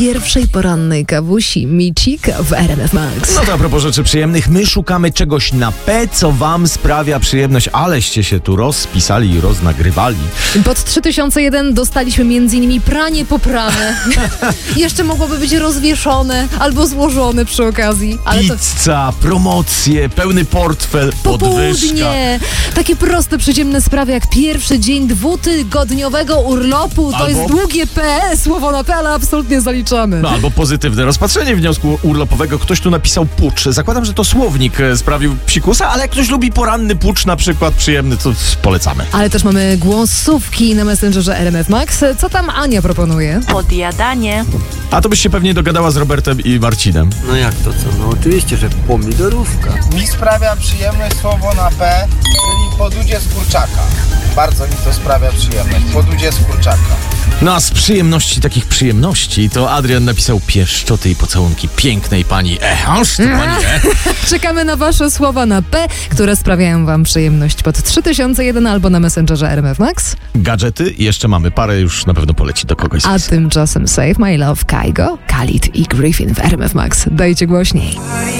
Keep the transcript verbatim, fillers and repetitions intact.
pierwszej porannej kawusi Micika w R M F Max. No to a propos rzeczy przyjemnych, my szukamy czegoś na P, co wam sprawia przyjemność, aleście się tu rozpisali i roznagrywali. Pod trzy tysiące jeden dostaliśmy między innymi pranie poprane. Jeszcze mogłoby być rozwieszone albo złożone przy okazji. Ale to... Pizza, promocje, pełny portfel, podwyżka. Popołudnie. Takie proste, przyziemne sprawy jak pierwszy dzień dwutygodniowego urlopu. To Albo... jest długie P, słowo na P, ale absolutnie zaliczamy. No, albo pozytywne rozpatrzenie wniosku urlopowego. Ktoś tu napisał pucz. Zakładam, że to słownik sprawił psikusa, ale jak ktoś lubi poranny pucz na przykład przyjemny, to polecamy. Ale też mamy głosówki na Messengerze R M F Max. Co tam Ania proponuje? Podjadanie. A to byś się pewnie dogadała z Robertem i Marcinem. No jak to co? No oczywiście, że pomidorówka. Mi sprawia przyjemność słowo na P, czyli podudzie z kurczaka. Bardzo mi to sprawia przyjemność. Podudzie z kurczaka. No a z przyjemności takich przyjemności to Adrian napisał pieszczoty i pocałunki pięknej pani E. Aż to pani E. Czekamy na wasze słowa na P, które sprawiają wam przyjemność pod trzy tysiące jeden albo na Messengerze R M F Max. Gadżety jeszcze mamy parę, już na pewno poleci do kogoś z A was. tymczasem Save My Love, Kygo, Khalid i Griffin w R M F Max. Dajcie głośniej.